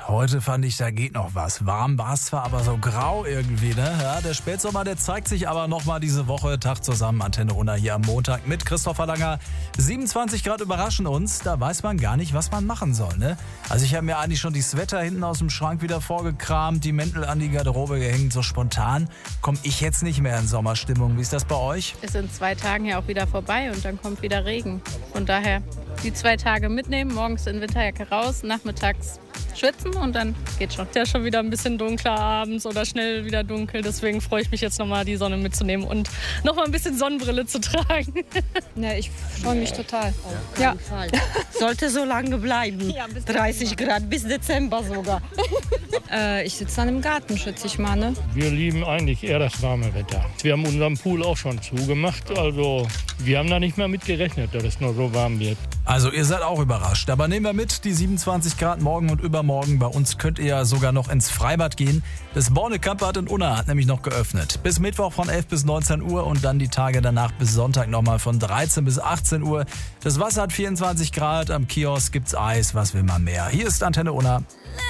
Heute fand ich, da geht noch was. Warm war es zwar, aber so grau irgendwie, ne? Ja, der Spätsommer, der zeigt sich aber nochmal diese Woche. Tag zusammen, Antenne Unna hier am Montag mit Christopher Langer. 27 Grad überraschen uns, da weiß man gar nicht, was man machen soll, ne? Also ich habe mir eigentlich schon die Sweater hinten aus dem Schrank wieder vorgekramt, die Mäntel an die Garderobe gehängt. So spontan komme ich jetzt nicht mehr in Sommerstimmung. Wie ist das bei euch? Ist in 2 Tagen ja auch wieder vorbei und dann kommt wieder Regen. Von daher die 2 Tage mitnehmen, morgens in Winterjacke raus, nachmittags schwitzen und dann geht's schon. Ja, schon wieder ein bisschen dunkler abends oder schnell wieder dunkel. Deswegen freue ich mich jetzt nochmal, die Sonne mitzunehmen und nochmal ein bisschen Sonnenbrille zu tragen. Ja, ich freue mich total. Ja, sollte so lange bleiben. Ja, 30 Grad bis Dezember sogar. Ich sitze dann im Garten, schätze ich mal, ne? Wir lieben eigentlich eher das warme Wetter. Wir haben unseren Pool auch schon zugemacht. Also wir haben da nicht mehr mit gerechnet, dass es nur so warm wird. Also ihr seid auch überrascht. Aber nehmen wir mit, die 27 Grad morgen und übermorgen. Bei uns könnt ihr ja sogar noch ins Freibad gehen. Das Borne-Kampbad in Unna hat nämlich noch geöffnet. Bis Mittwoch von 11 bis 19 Uhr und dann die Tage danach bis Sonntag nochmal von 13 bis 18 Uhr. Das Wasser hat 24 Grad, am Kiosk gibt's Eis, was will man mehr? Hier ist Antenne Unna.